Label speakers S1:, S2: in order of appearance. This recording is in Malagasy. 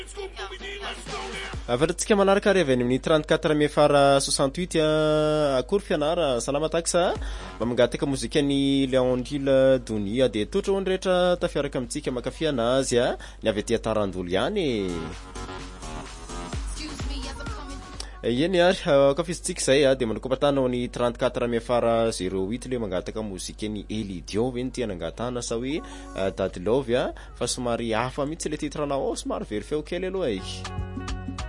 S1: Avaratsika manaraka avy any amin'ny 34 mefara 68 akory fianara salama taksa mamangataka mozikany Léondile Donia de totra hono rehetra tafiaraka amintsika makafy anazy ny avy aty Tarandolo ihany yeny ary kafisitsika zay de manakopatana ny 34 mefara 08 le mangataka mozikany Elidio veny ty nangatana sa hoe Dadilove fa somary hafa mitsy le titranao somary very feo kely aloha